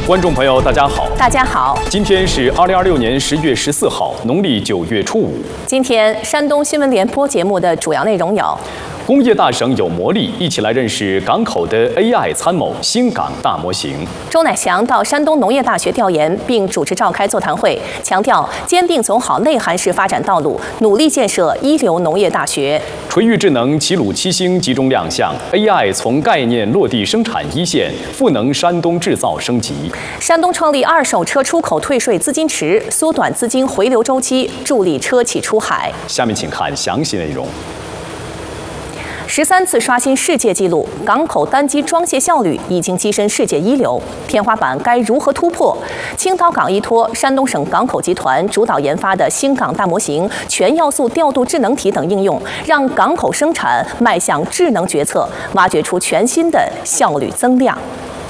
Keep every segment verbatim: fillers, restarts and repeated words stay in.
观众朋友，大家好， 大家好， 今天是二零二六年十月十四号，农历九月初五。 今天山东新闻联播节目的主要内容有： 工业大省有魔力，一起来认识港口的 A I 参谋新港大模型。 周乃祥到山东农业大学调研，并主持召开座谈会，强调坚定走好内涵式发展道路，努力建设一流农业大学。 垂域智能齐鲁七星集中亮相 ，A I 从概念落地生产一线，赋能山东制造升级。 山东创立二手车出口退税资金池，缩短资金回流周期，助力车企出海。 下面请看详细内容。 十三次刷新世界纪录，港口单机装卸效率已经跻身世界一流，天花板该如何突破？青岛港依托山东省港口集团主导研发的新港大模型、全要素调度智能体等应用，让港口生产迈向智能决策，挖掘出全新的效率增量。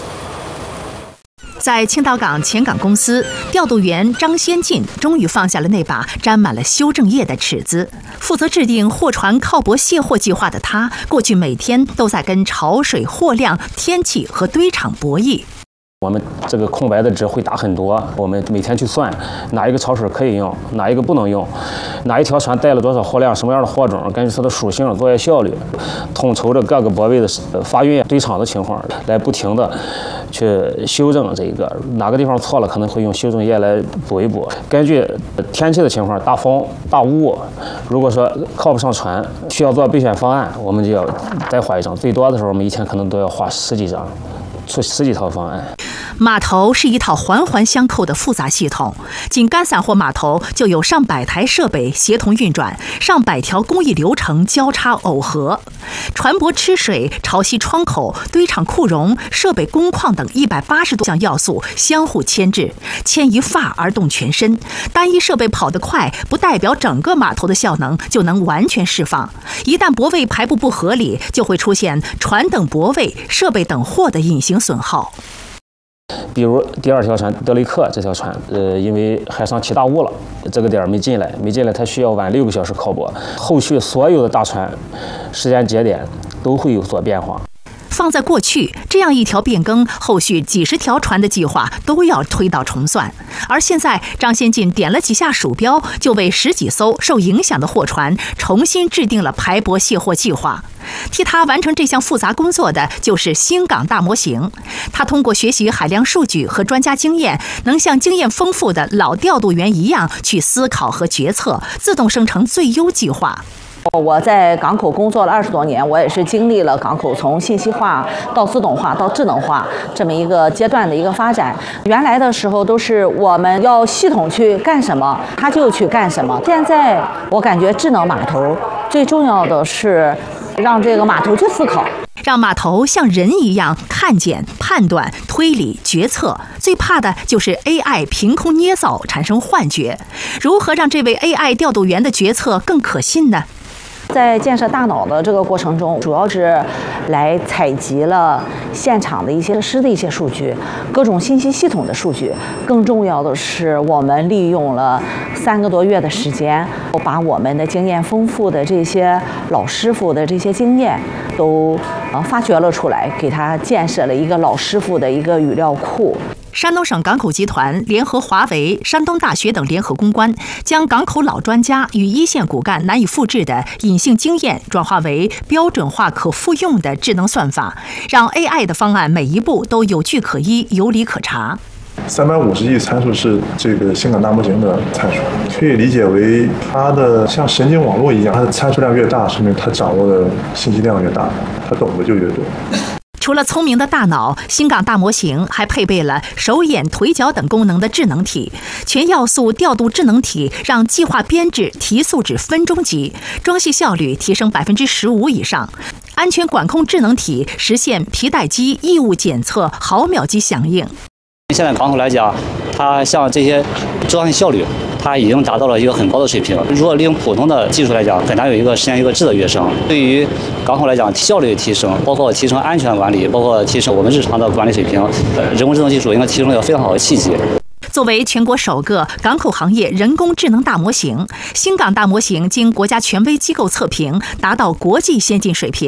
在青岛港前港公司，调度员张先进终于放下了那把沾满了修正液的尺子。负责制定货船靠泊卸货计划的他，过去每天都在跟潮水、货量、天气和堆场博弈。 我们这个空白的值会大很多，我们每天去算哪一个潮水可以用，哪一个不能用，哪一条船带了多少货量，什么样的货种，根据它的属性、作业效率，统筹着各个泊位的发运、堆场的情况，来不停的去修正这个哪个地方错了，可能会用修正液来补一补。根据天气的情况，大风、大雾，如果说靠不上船，需要做备选方案，我们就要再画一张，最多的时候我们一天可能都要画十几张。出十几套方案。 码头是一套环环相扣的复杂系统，仅干散货码头就有上百台设备协同运转，上百条工艺流程交叉耦合，船舶吃水、潮汐窗口、堆场库容、设备工况等一百八十多项要素相互牵制，牵一发而动全身。单一设备跑得快，不代表整个码头的效能就能完全释放。一旦泊位排布不合理，就会出现船等泊位、设备等货的隐形损耗。 比如第二条船德雷克这条船，呃，因为海上起大雾了，这个点儿没进来，没进来，它需要晚六个小时靠泊。后续所有的大船时间节点都会有所变化。 放在过去，这样一条变更，后续几十条船的计划都要推倒重算。而现在，张先进点了几下鼠标，就为十几艘受影响的货船重新制定了排泊卸货计划。替他完成这项复杂工作的就是新港大模型。他通过学习海量数据和专家经验，能像经验丰富的老调度员一样去思考和决策，自动生成最优计划。 我在港口工作了二十多年，我也是经历了港口从信息化到自动化到智能化这么一个阶段的一个发展。原来的时候都是我们要系统去干什么，它就去干什么。现在我感觉智能码头最重要的是让这个码头去思考， 让码头像人一样看见、判断、推理、决策。最怕的就是 A I 凭空捏造，产生幻觉。如何让这位 A I 调度员的决策更可信呢？ 在建设大脑的这个过程中，主要是来采集了现场的一些设施的一些数据，各种信息系统的数据。更重要的是，我们利用了三个多月的时间，把我们的经验丰富的这些老师傅的这些经验都呃发掘了出来，给他建设了一个老师傅的一个语料库。 山东省港口集团联合华为、山东大学等联合攻关，将港口老专家与一线骨干难以复制的隐性经验转化为标准化可复用的智能算法，让 A I 的方案每一步都有据可依、有理可查。 三百五十亿参数是这个新港大模型的参数，可以理解为它的像神经网络一样，它的参数量越大，说明它掌握的信息量越大，它懂得就越多。 除了聪明的大脑，新港大模型还配备了手眼腿脚等功能的智能体，全要素调度智能体让计划编制提速至分钟级，装卸效率提升百分之十五以上。安全管控智能体实现皮带机异物检测毫秒级响应。 现在港口来讲，它像这些作业效率，它已经达到了一个很高的水平。如果利用普通的技术来讲，很难有一个实现一个质的跃升。对于港口来讲，效率提升，包括提升安全管理，包括提升我们日常的管理水平，人工智能技术应该提供了一个非常好的契机。 作为全国首个港口行业人工智能大模型，新港大模型经国家权威机构测评，达到国际先进水平。